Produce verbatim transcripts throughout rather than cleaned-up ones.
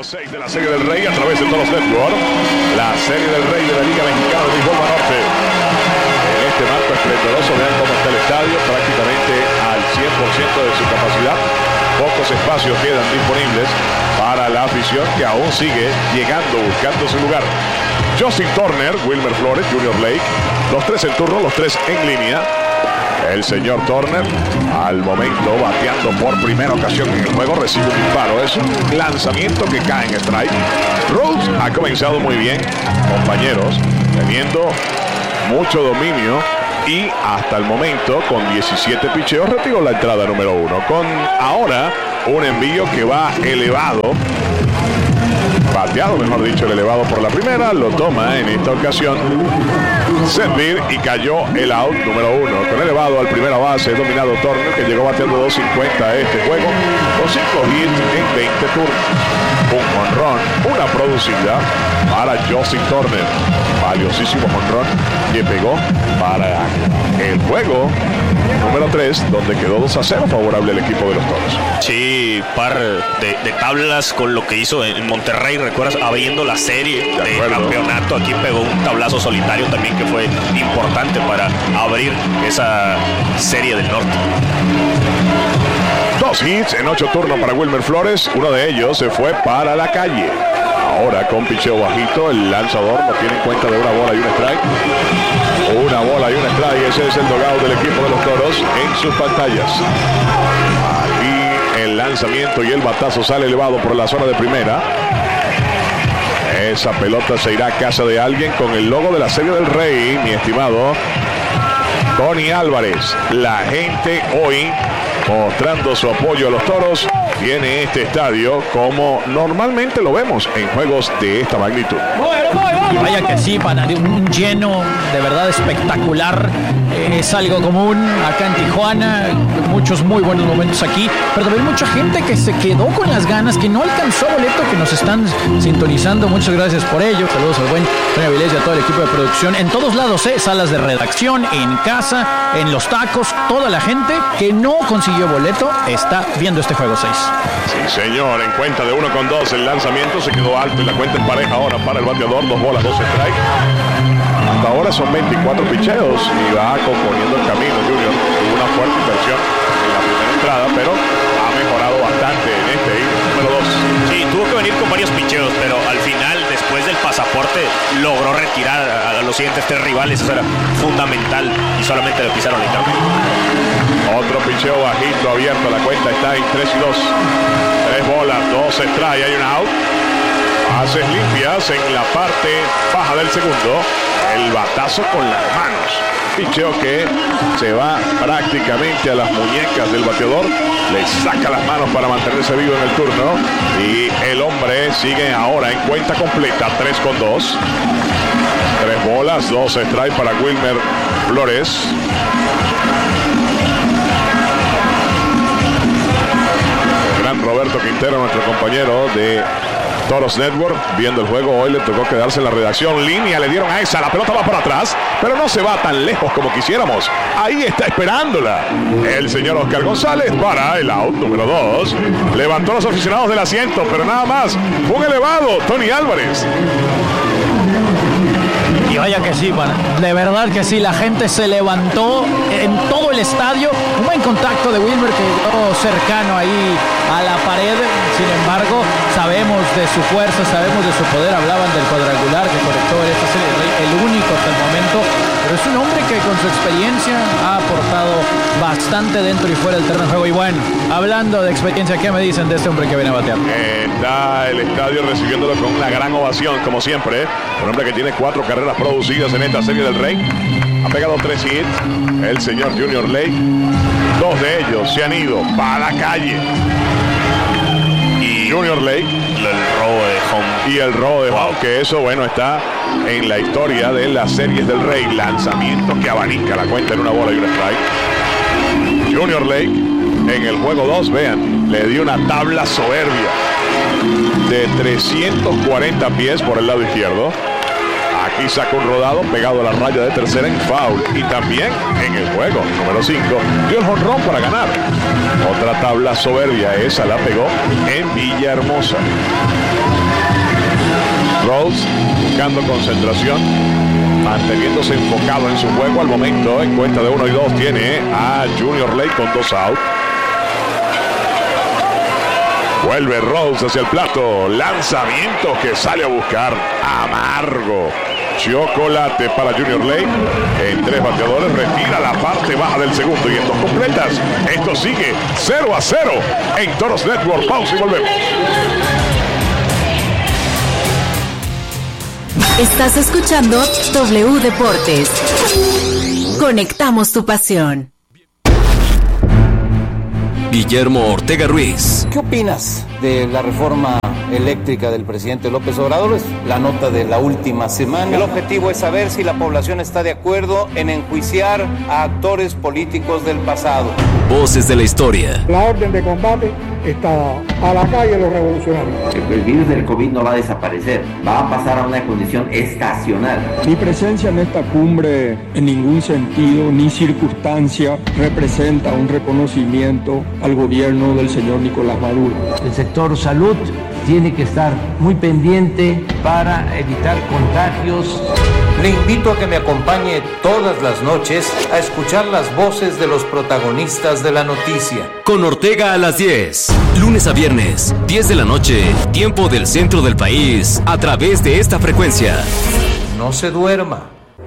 Juego seis de la Serie del Rey a través de Toros Network. La Serie del Rey de la Liga Mexicana de Béisbol Norte. En este marco esplendoroso, vean cómo está el estadio, prácticamente al cien por ciento de su capacidad. Pocos espacios quedan disponibles para la afición que aún sigue llegando, buscando su lugar. Justin Turner, Wilmer Flores, Junior Lake, los tres en turno, los tres en línea. El señor Turner, al momento, bateando por primera ocasión en el juego, recibe un disparo. Es un lanzamiento que cae en strike. Rhodes ha comenzado muy bien, compañeros, teniendo mucho dominio y hasta el momento, con diecisiete picheos, retiró la entrada número uno. Con ahora un envío que va elevado. Bateado, mejor dicho, el elevado por la primera, lo toma en esta ocasión Servir y cayó el out número uno. Con elevado al primera base, dominado Turner, que llegó bateando dos cincuenta a este juego, con cinco hits en veinte turnos. Un jonrón, una producida para Justin Turner. Valiosísimo jonrón que pegó para el juego número tres, donde quedó dos a cero favorable el equipo de los Toros. Sí, par de, de tablas con lo que hizo en Monterrey. ¿Recuerdas? Abriendo la serie de, de campeonato, aquí pegó un tablazo solitario también que fue importante para abrir esa serie del norte. Dos hits en ocho turnos para Wilmer Flores. Uno de ellos se fue para la calle. Ahora con picheo bajito, el lanzador no tiene en cuenta de una bola y un strike. Una bola y un strike, ese es el dugout del equipo de los Toros en sus pantallas. Aquí el lanzamiento y el batazo sale elevado por la zona de primera. Esa pelota se irá a casa de alguien con el logo de la Serie del Rey, mi estimado Tony Álvarez. La gente hoy mostrando su apoyo a los Toros. Tiene este estadio como normalmente lo vemos en juegos de esta magnitud. Y vaya que sí, para un lleno de verdad espectacular. Eh, es algo común acá en Tijuana. Muchos muy buenos momentos aquí. Pero también mucha gente que se quedó con las ganas, que no alcanzó boleto, que nos están sintonizando. Muchas gracias por ello. Saludos al buen Tony Avilés y a todo el equipo de producción. En todos lados, eh, salas de redacción, en casa, en los tacos. Toda la gente que no consiguió boleto está viendo este juego seis. Sí, señor, en cuenta de uno con dos, el lanzamiento se quedó alto y la cuenta en pareja ahora para el bateador, dos bolas, dos strikes. Hasta ahora son veinticuatro picheos y va componiendo el camino, Junior. Tuvo una fuerte inversión en la primera entrada, pero ha mejorado bastante en este hit número dos. Sí, tuvo que venir con varios picheos, pero al final, después del pasaporte, logró retirar a los siguientes tres rivales. Eso era fundamental y solamente le pisaron el campo. Otro picheo bajito abierto, la cuenta está en tres y dos. Tres bolas, dos strikes, hay un out. Bases limpias en la parte baja del segundo. El batazo con las manos. Picheo que se va prácticamente a las muñecas del bateador. Le saca las manos para mantenerse vivo en el turno. Y el hombre sigue ahora en cuenta completa, tres con dos. Tres bolas, dos strikes para Wilmer Flores. Roberto Quintero, nuestro compañero de Toros Network, viendo el juego. Hoy le tocó quedarse en la redacción. Línea, le dieron a esa, la pelota va para atrás, pero no se va tan lejos como quisiéramos. Ahí está esperándola el señor Oscar González para el out número dos. Levantó a los aficionados del asiento, pero nada más. Fue un elevado, Tony Álvarez. Y vaya que sí, pana. De verdad que sí, la gente se levantó en todo el estadio. Un buen contacto de Wilmer que quedó cercano ahí a la pared. Sin embargo, sabemos de su fuerza, sabemos de su poder. Hablaban del cuadrangular que conectó en esta serie, el único hasta el momento. Pero es un hombre que con su experiencia ha aportado bastante dentro y fuera del terreno de juego. Y bueno, hablando de experiencia, ¿qué me dicen de este hombre que viene a batear? Está el estadio recibiéndolo con una gran ovación, como siempre. Un hombre que tiene cuatro carreras producidas en esta Serie del Rey. Ha pegado tres hits. El señor Junior Lake. Dos de ellos se han ido para la calle. Y Junior Lake. El robo de home. Y el robo de home, wow. Que eso, bueno, está en la historia de las Series del Rey. Lanzamiento que abanica la cuenta en una bola y un strike. Junior Lake en el juego dos, vean, le dio una tabla soberbia de trescientos cuarenta pies por el lado izquierdo. Aquí saca un rodado pegado a la raya de tercera en foul. Y también en el juego número cinco dio el jonrón para ganar. Otra tabla soberbia, esa la pegó en Villahermosa. Rose buscando concentración, manteniéndose enfocado en su juego. Al momento, en cuenta de uno y dos, tiene a Junior Lake con dos out. Vuelve Rose hacia el plato. Lanzamiento que sale a buscar. Amargo. Chocolate para Junior Lake. En tres bateadores retira la parte baja del segundo. Y en dos completas, esto sigue cero a cero en Toros Network. Pausa y volvemos. Estás escuchando W Deportes. Conectamos tu pasión. Guillermo Ortega Ruiz. ¿Qué opinas de la reforma eléctrica del presidente López Obrador? Es la nota de la última semana. El objetivo es saber si la población está de acuerdo en enjuiciar a actores políticos del pasado. Voces de la historia. La orden de combate está a la calle los revolucionarios. El virus del COVID no va a desaparecer, va a pasar a una condición estacional. Mi presencia en esta cumbre en ningún sentido ni circunstancia representa un reconocimiento al gobierno del señor Nicolás Maduro. El sector salud tiene que estar muy pendiente para evitar contagios. Le invito a que me acompañe todas las noches a escuchar las voces de los protagonistas de la noticia. Con Ortega a las diez, lunes a viernes, diez de la noche, tiempo del centro del país, a través de esta frecuencia. No se duerma.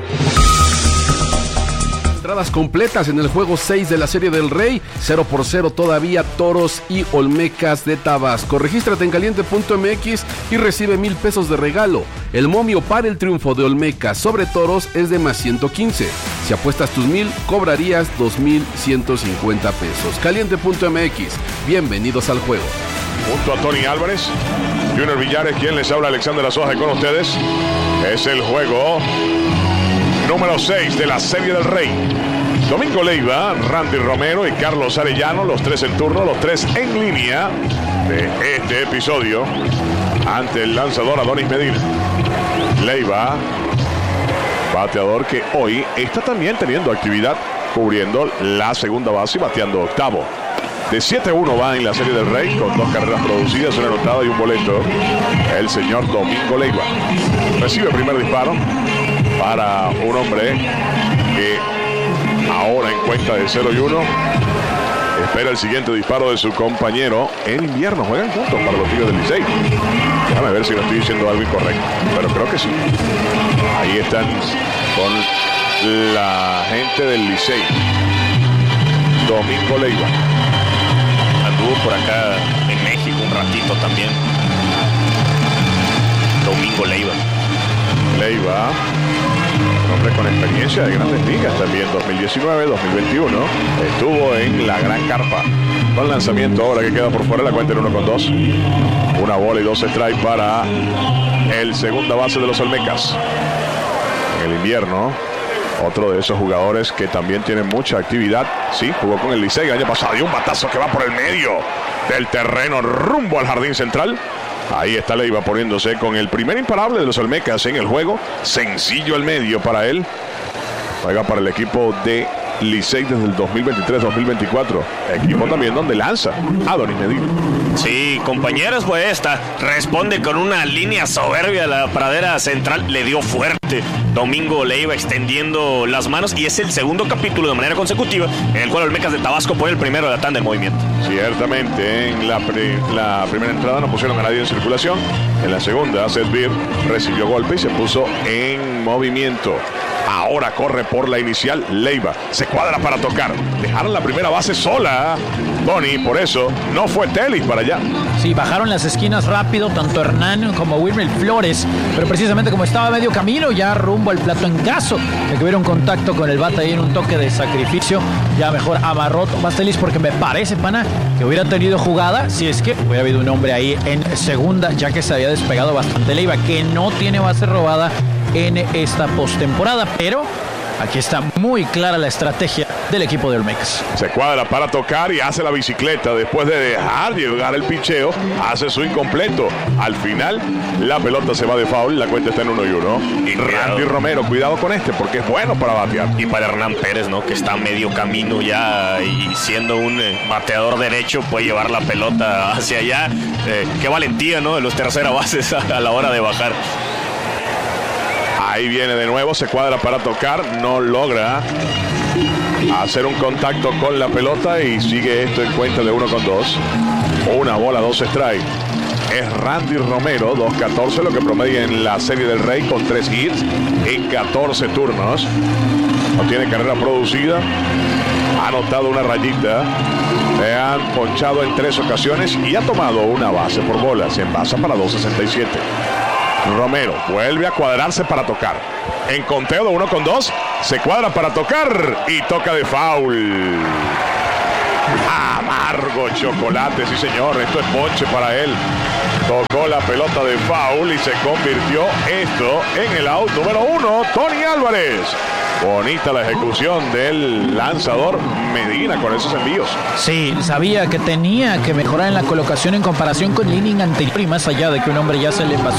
Entradas completas en el juego seis de la Serie del Rey, cero por cero todavía Toros y Olmecas de Tabasco. Regístrate en caliente punto m x y recibe mil pesos de regalo. El momio para el triunfo de Olmecas sobre Toros es de más ciento quince. Si apuestas tus mil, cobrarías dos mil ciento cincuenta pesos. caliente punto m x, bienvenidos al juego. Junto a Tony Álvarez, Junior Villares, quien les habla, Alexander Azoje con ustedes. Es el juego número seis de la Serie del Rey. Domingo Leiva, Randy Romero y Carlos Arellano, los tres en turno, los tres en línea de este episodio ante el lanzador Adonis Medina. Leiva, bateador que hoy está también teniendo actividad cubriendo la segunda base y bateando octavo. De siete a uno va en la Serie del Rey con dos carreras producidas, una anotada y un boleto. El señor Domingo Leiva recibe el primer disparo para un hombre que ahora en cuenta de cero y uno espera el siguiente disparo de su compañero. En invierno juegan juntos para los Tigres del Licey. Déjame ver si no estoy diciendo algo incorrecto, pero creo que sí. Ahí están con la gente del Licey. Domingo Leiva anduvo por acá en México un ratito también. Domingo Leiva. Leiva, un hombre con experiencia de grandes ligas también, dos mil diecinueve, dos mil veintiuno, estuvo en la Gran Carpa. Con lanzamiento ahora que queda por fuera, la cuenta en uno con dos. Una bola y dos strikes para el segunda base de los Olmecas. En el invierno, otro de esos jugadores que también tiene mucha actividad. Sí, jugó con el Licey el año pasado y un batazo que va por el medio del terreno rumbo al jardín central. Ahí está Leiva poniéndose con el primer imparable de los Olmecas en el juego. Sencillo al medio para él. Juega para el equipo de Licey desde el dos mil veintitrés dos mil veinticuatro. Equipo también donde lanza Adonis Medina. Sí, compañeros, pues esta responde con una línea soberbia a la pradera central. Le dio fuerte Domingo Leiva extendiendo las manos. Y es el segundo capítulo de manera consecutiva en el cual Olmecas de Tabasco pone el primero de la tanda en movimiento. Ciertamente, en la, pre, la primera entrada no pusieron a nadie en circulación. En la segunda, Seth Beer recibió golpe y se puso en movimiento. Ahora corre por la inicial Leiva. Se cuadra para tocar. Dejaron la primera base sola, Tony. Por eso no fue Telis para allá. Sí, bajaron las esquinas rápido, tanto Hernán como Wilmer Flores. Pero precisamente como estaba a medio camino, ya rumbo al plato, en caso de que hubiera un contacto con el bate ahí en un toque de sacrificio, ya mejor amarró Tomás Telis, porque me parece, pana, que hubiera tenido jugada si es que hubiera habido un hombre ahí en segunda, ya que se había despegado bastante Leiva, que no tiene base robada en esta postemporada, pero Aquí está muy clara la estrategia del equipo de Olmecas. Se cuadra para tocar y hace la bicicleta. Después de dejar llegar el picheo, hace su incompleto. Al final, la pelota se va de foul. La cuenta está en uno y uno. Y Randy Romero, cuidado con este, porque es bueno para batear. Y para Hernán Pérez, ¿no? Que está a medio camino ya y siendo un eh, bateador derecho, puede llevar la pelota hacia allá. Eh, qué valentía, ¿no? De los tercera bases a, a la hora de bajar. Ahí viene de nuevo, se cuadra para tocar, no logra hacer un contacto con la pelota y sigue esto en cuenta de uno con dos. Una bola, dos strike. Es Randy Romero, dos catorce, lo que promedia en la Serie del Rey con tres hits en catorce turnos. No tiene carrera producida, ha anotado una rayita, le han ponchado en tres ocasiones y ha tomado una base por bola. Se envasa para dos sesenta y siete. Romero vuelve a cuadrarse para tocar. En conteo de uno con dos, se cuadra para tocar y toca de foul. Amargo chocolate, sí señor, esto es ponche para él. Tocó la pelota de foul y se convirtió esto en el out número uno, Tony Álvarez. Bonita la ejecución del lanzador Medina con esos envíos. Sí, sabía que tenía que mejorar en la colocación en comparación con el inning anterior y más allá de que un hombre ya se le pasó